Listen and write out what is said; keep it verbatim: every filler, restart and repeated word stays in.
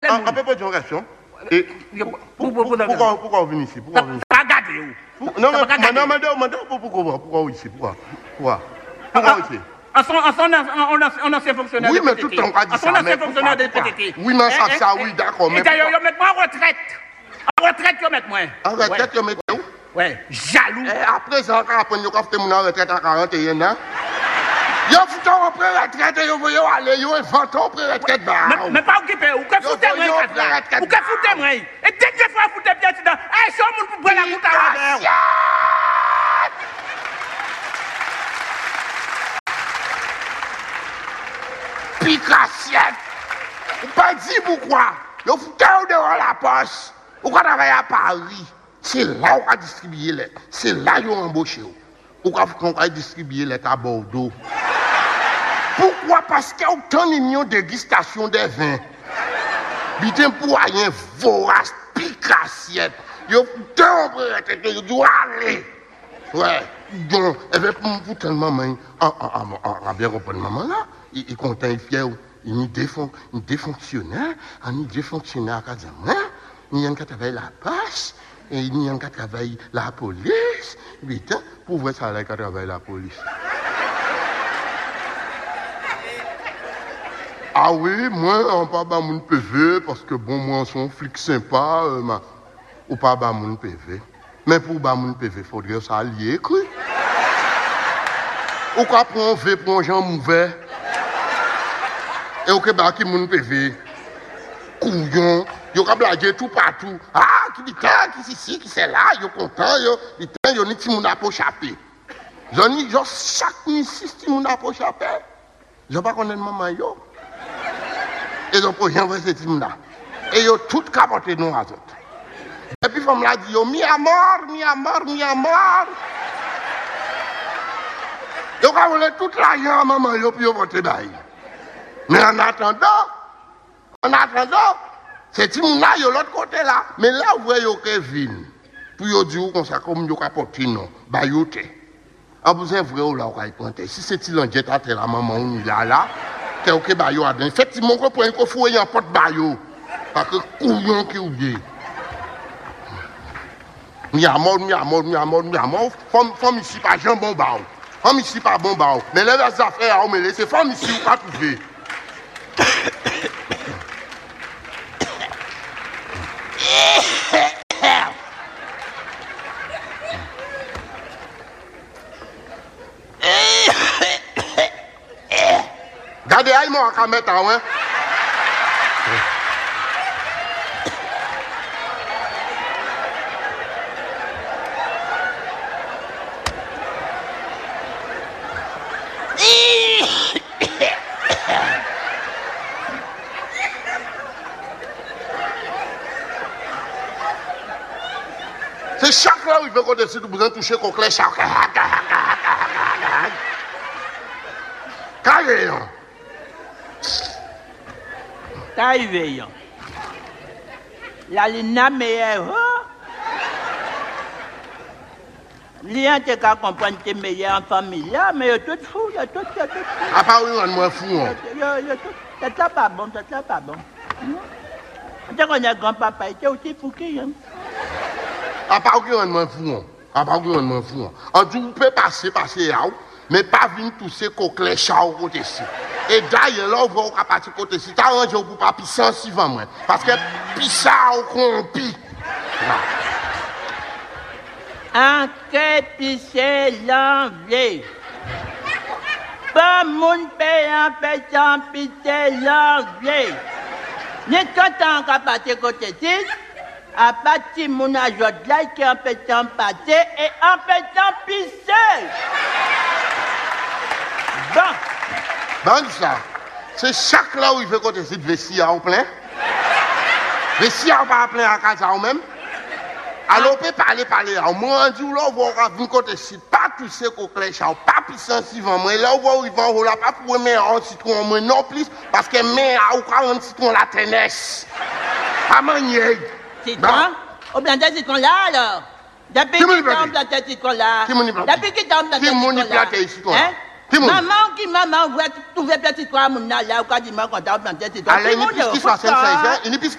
On peut poser une question. Et pourquoi pourquoi vous venez ici? Pourquoi vous venez ici? Pas garder. Non, mais non, madame, pourquoi pourquoi ici? Pourquoi? Pourquoi? Pourquoi ici? On ancien fonctionnaire. Oui, mais tout le temps, on dit ça. On ancien fonctionnaire de P T T. Oui, mais ça, ça, oui, d'accord. Et d'ailleurs, ils mettent moi en retraite. En retraite, ils mettent moi. En retraite, ils mettent où? Oui, jaloux. Et après, ça, quand après, nous avons fait mon retraite à quarante et un ans. Ils ont foutu en pré-retraite et ils vont aller, ils ont inventé en pré-retraite. Mais pas occupé, ou que foutez-moi, ou que foutez-moi. Et dès que fois foutez bien, tu dis, eh, c'est un monde pour prendre la route à l'heure. Picassiette! Ou pas dit pourquoi? Vous foutez devant la poche. Ou quand travaillez à Paris, c'est là où on va distribuer les. C'est là où on embauché. Ou quand on va distribuer les à Bordeaux. Pourquoi? Parce qu'il y a autant de millions de dégustations des vins. Bitin pour rien vorace, Picassiette. Vous foutez en prêt, vous dites allez. Ouais, donc, et bien pour tellement maman, en bien comprendre maman là, il est content, il est fier, il est défonctionnaire, il est fonctionnaire à Kazama, il y a un qui travaille la passe, et il y a un qui travaille la police, putain, pour voir ça là, qui travaille la police. Ah oui, moi, on pas bas mon P V, parce que bon, moi, on sont flic sympa, euh, ma, ou pas bas mon P V. Mais pour bas mon P V, il faudrait ça lier écrit. Ou quoi prendre un V pour un gens mauvais. Et au Québec, qui mon P V, couillon, il y a blagué tout partout. Ah, qui dit qui c'est ici, qui c'est là, il est content, il dit il y a un petit monde à échapper. J'en ai, genre, chaque nuit, six petits monde à échapper. Je ne sais pas connaître maman, yo. Et donc, pour j'envoie ces petits monde là. Et ils ont tout capoté nous à autres. Et puis, femme l'a dit, yo, mi à mort, mi à mort, mi à mort. Yo, quand vous avez tout l'argent à maman, yo, puis yo, voté d'ailleurs. Mais en attendant, en attendant, ces petits monde là, yo, l'autre côté là. Mais là, vous voyez, yo, Kevin. Puis yo, dit, comme ça, comme yo, capoté, non, bah, yo, te. Ah, vous avez vrai ou là, vous avez pointé. Si c'est il en jet à la maman, on là, là, t'es ok, bah, yo, adin. Effectivement, on peut un fouet en porte, bah, yo. Parce que couillon qui oublie. Mi à mort, mi à mort, mi à mort, mi à mort. Femme, femme ici, pas Jean bon bao. Femme ici, pas bon bao. Mais les affaires, on me laisse. Femme ici, ou pas trouver. Gardez, aïe, moi, à mettre, hein. C'est chaque fois où il veut qu'on décide de vous toucher qu'on clé chaque. Carrément. Carrément. La ligne meilleure. Lien te qu'à comprendre tes meilleurs en famille là, mais il y a tout fou, il y a tout, il y a tout. À part oui, on est moins fou. Il y a tout. C'est là pas bon, c'est là pas bon. Tu connais grand-papa, il était aussi fou qui hein. À part oui, on est moins fou. À part oui, on est moins fou. En tout, vous pouvez passer, passer là, mais pas venir tousser coquelin chao côté ci. Et d'ailleurs, là, on va partir côté ci. T'as rangé pour pas pisser en suivant moi. Parce que pisser au compi. En que pisser l'enlever. Pas mon père en faisant pisser l'enlever. N'est qu'en qu'à partir côté ci, à partir mon ajout là qui en faisant passer et en faisant pisser. Bon. Bon, ça. C'est chaque là où il veut côté ci de vessie en plein. Vessie en pas plein à casa ou même. Alors, on peut parler, parler. Moi, on dit, là, on va venir côté ci, pas tousser qu'au clèche, pas puissant suivant. Moi, là, on va, il va, on l'a pas pour mettre un citron, moi, non plus, parce que, mais, au cas où un citron, la tenesse. Pas manier. Citron? Au blanc de citron là, alors? Depuis qu'il tombe dans ce citron là. Depuis qu'il tombe dans ce citron là. Maman qui, maman, voit trouver petit citron à mon là, ou quand il m'a content dans ce citron. Allez, il n'y a plus qu'il soit seize ans, il n'y a plus